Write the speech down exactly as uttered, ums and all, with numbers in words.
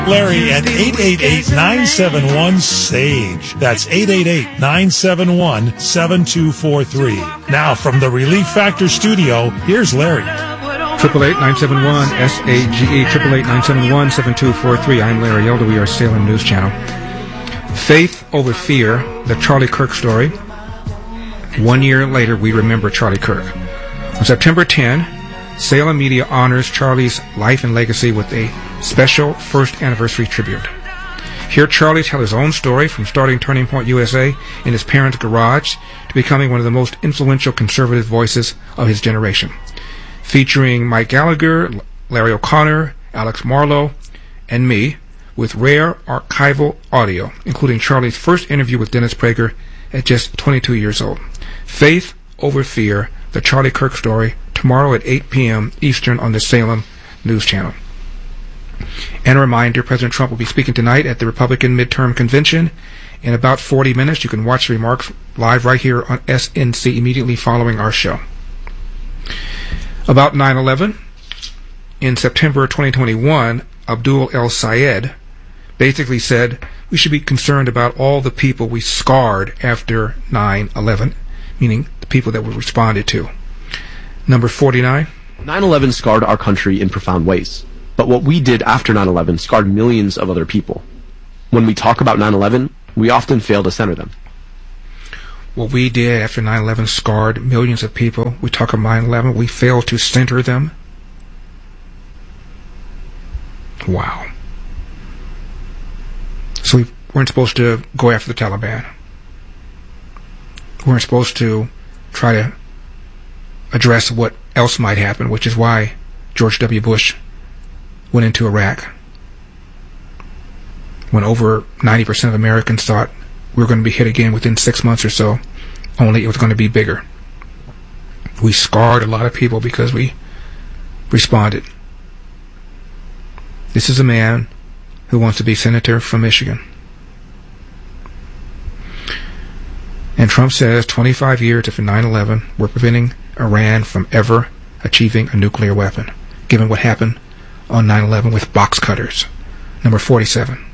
Larry at eight eight eight, nine seven one, S A G E. That's eight eight eight, nine seven one, seven two four three. Now from the Relief Factor studio, here's Larry. eight eight eight, nine seven one, S A G E, eight eight eight, nine seven one, seven two four three. I'm Larry Elder. We are Salem News Channel. Faith over fear, the Charlie Kirk story. One year later, we remember Charlie Kirk. On September tenth, Salem Media honors Charlie's life and legacy with a special first anniversary tribute. Hear Charlie tell his own story from starting Turning Point U S A in his parents' garage to becoming one of the most influential conservative voices of his generation. Featuring Mike Gallagher, Larry O'Connor, Alex Marlowe, and me, with rare archival audio, including Charlie's first interview with Dennis Prager at just twenty-two years old. Faith over fear, the Charlie Kirk story, tomorrow at eight p.m. Eastern on the Salem News Channel. And a reminder, President Trump will be speaking tonight at the Republican Midterm Convention. In about forty minutes, you can watch the remarks live right here on S N C immediately following our show. About nine eleven, in September twenty twenty-one, Abdul El Sayed basically said we should be concerned about all the people we scarred after nine eleven, meaning the people that we responded to. Number forty-nine. nine eleven scarred our country in profound ways. But what we did after nine eleven scarred millions of other people. When we talk about nine eleven, we often fail to center them. What we did after nine eleven scarred millions of people. We talk about nine eleven, we fail to center them. Wow. So we weren't supposed to go after the Taliban. We weren't supposed to try to address what else might happen, which is why George W. Bush went into Iraq. When over ninety percent of Americans thought we were going to be hit again within six months or so, only it was going to be bigger. We scarred a lot of people because we responded. This is a man who wants to be senator from Michigan. And Trump says twenty-five years after nine eleven, we're preventing Iran from ever achieving a nuclear weapon, given what happened on nine eleven with box cutters. Number forty-seven.